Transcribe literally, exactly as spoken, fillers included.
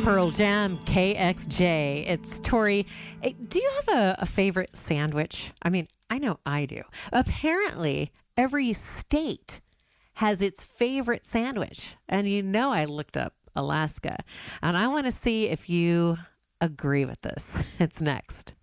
Pearl Jam, K X J. It's Tori. eh, Do you have a, a favorite sandwich? I mean, I know I do. Apparently, every state has its favorite sandwich. And you know, I looked up Alaska. And I want to see if you agree with this. It's next.